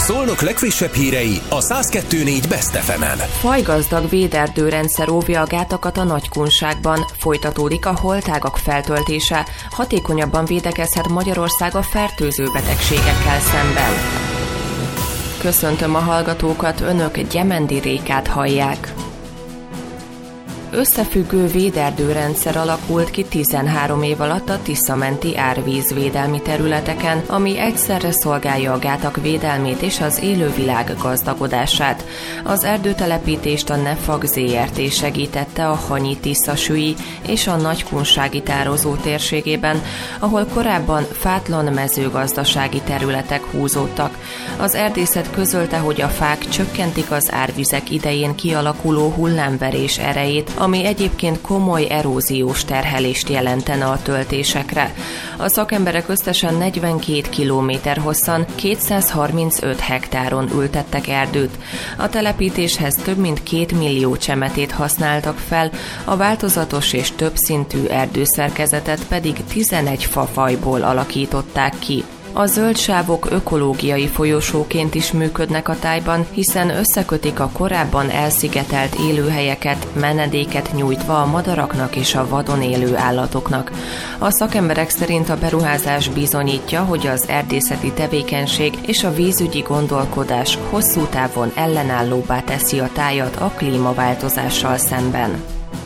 Szolnok legfrissebb hírei a 102.4 Best FM-en. Fajgazdag véderdőrendszer óvja a gátakat a Nagykunságban. Folytatódik a holtágak feltöltése. Hatékonyabban védekezhet Magyarország a fertőző betegségekkel szemben. Köszöntöm a hallgatókat, önök Gyemendi Rékát hallják. Összefüggő véderdőrendszer alakult ki 13 év alatt a Tisza-menti árvízvédelmi területeken, ami egyszerre szolgálja a gátak védelmét és az élővilág gazdagodását. Az erdőtelepítést a Nefag Zrt. Segítette a Hanyi-Tisza-sülyi és a Nagykunsági tározó térségében, ahol korábban fátlan mezőgazdasági területek húzódtak. Az erdészet közölte, hogy a fák csökkentik az árvizek idején kialakuló hullámverés erejét, ami egyébként komoly eróziós terhelést jelentene a töltésekre. A szakemberek összesen 42 kilométer hosszan 235 hektáron ültettek erdőt. A telepítéshez több mint 2 millió csemetét használtak fel, a változatos és többszintű erdőszerkezetet pedig 11 fafajból alakították ki. A zöld sávok ökológiai folyosóként is működnek a tájban, hiszen összekötik a korábban elszigetelt élőhelyeket, menedéket nyújtva a madaraknak és a vadon élő állatoknak. A szakemberek szerint a beruházás bizonyítja, hogy az erdészeti tevékenység és a vízügyi gondolkodás hosszú távon ellenállóbbá teszi a tájat a klímaváltozással szemben.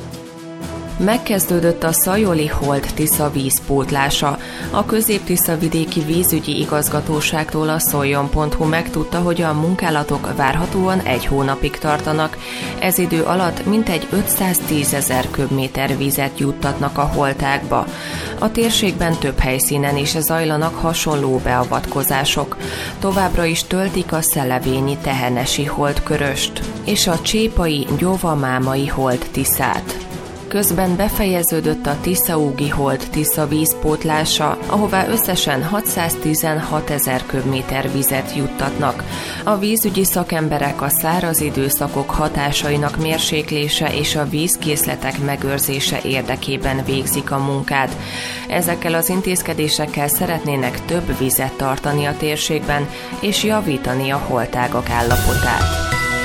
Megkezdődött a Szajoli Holt-Tisza vízpótlása. A Közép-Tisza-vidéki vízügyi igazgatóságtól a szoljon.hu megtudta, hogy a munkálatok várhatóan 1 hónapig tartanak. Ez idő alatt mintegy 510 000 köbméter vizet juttatnak a holtákba. A térségben több helyszínen is zajlanak hasonló beavatkozások. Továbbra is töltik a Szelevényi Tehenesi Holt-Köröst és a Csépai Gyova-Mámai Holt-Tiszát. Közben befejeződött a Tiszaúgi Holt-Tisza vízpótlása, ahová összesen 616 000 köbméter vizet juttatnak. A vízügyi szakemberek a száraz időszakok hatásainak mérséklése és a vízkészletek megőrzése érdekében végzik a munkát. Ezekkel az intézkedésekkel szeretnének több vizet tartani a térségben és javítani a holtágak állapotát.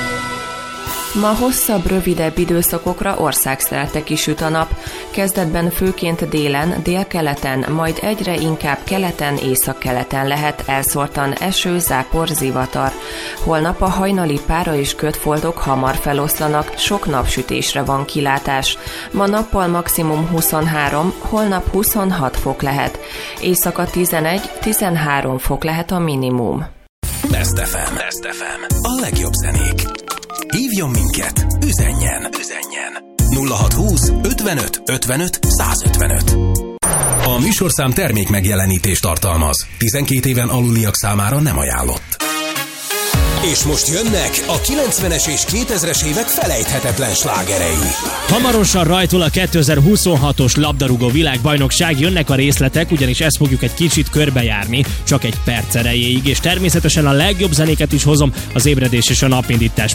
Ma hosszabb, rövidebb időszakokra országszerte kisüt a nap. Kezdetben főként délen, délkeleten, majd egyre inkább keleten, északkeleten lehet elszórtan eső, zápor, zivatar. Holnap a hajnali pára és kötfoltok hamar feloszlanak, sok napsütésre van kilátás. Ma nappal maximum 23, holnap 26 fok lehet. Éjszaka 11-13 fok lehet a minimum. Best FM. A legjobb zenék. Hívjon minket, üzenjen. 0620 55 55 155. A műsorszám termék megjelenítést tartalmaz. 12 éven aluliak számára nem ajánlott. És most jönnek a 90-es és 2000-es évek felejthetetlen slágerei. Hamarosan rajtul a 2026-os labdarúgó világbajnokság, jönnek a részletek, ugyanis ezt fogjuk egy kicsit körbejárni, csak egy perc erejéig, és természetesen a legjobb zenéket is hozom az ébredés és a napindítás